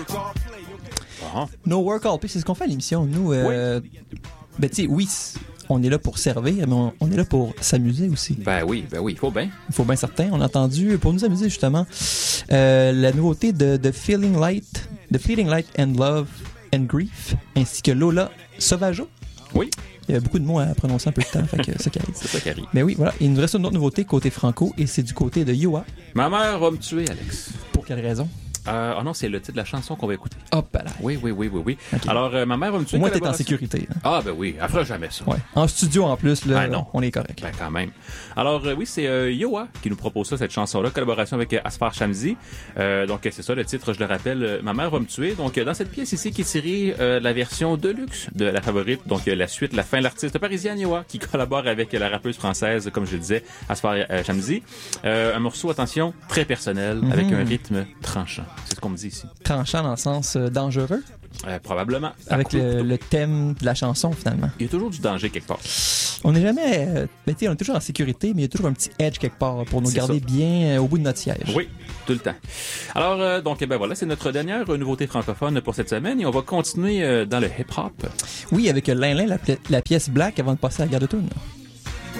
No Work All Play, c'est ce qu'on fait à l'émission. Nous, ben tu sais, oui, on est là pour servir, mais on est là pour s'amuser aussi. Ben oui, il faut bien. Il faut bien certain. On a entendu, pour nous amuser justement, la nouveauté de Feeling Light and Love and Grief, ainsi que Lola Sauvageau. Oui. Il y a beaucoup de mots à prononcer un peu de temps, fait que ça qui arrive. C'est ça qui arrive. Mais oui, voilà. Il nous reste une autre nouveauté côté franco, et c'est du côté de Yoa. Ma mère va me tuer, Alex. Pour quelle raison? Non, c'est le titre de la chanson qu'on va écouter. Hop là. Oui. Okay. Alors, ma mère va me tuer. Au moins, t'es en sécurité. Hein. Ah, ben oui, elle fera jamais ça. Ouais. En studio, en plus, là, ben non. On est correct. Ben quand même. Alors, oui, c'est Yoa qui nous propose ça, cette chanson-là, collaboration avec Asfar Shamsi. Donc, c'est ça, le titre, je le rappelle, Ma mère va me tuer. Donc, dans cette pièce ici, qui est tirée la version deluxe de la favorite, donc la suite, la fin, l'artiste parisienne Yoa, qui collabore avec la rappeuse française, comme je le disais, Asfar Shamsi. Un morceau, attention, très personnel, avec un rythme tranchant. C'est ce qu'on me dit ici. Tranchant dans le sens dangereux? Probablement. Avec le thème de la chanson, finalement. Il y a toujours du danger quelque part. On n'est jamais... on est toujours en sécurité, mais il y a toujours un petit edge quelque part pour nous garder bien au bout de notre siège. Oui, tout le temps. Alors, donc, ben voilà, c'est notre dernière nouveauté francophone pour cette semaine, et on va continuer dans le hip-hop. Oui, avec Lin Lin, la pièce Black, avant de passer à la garde de tune.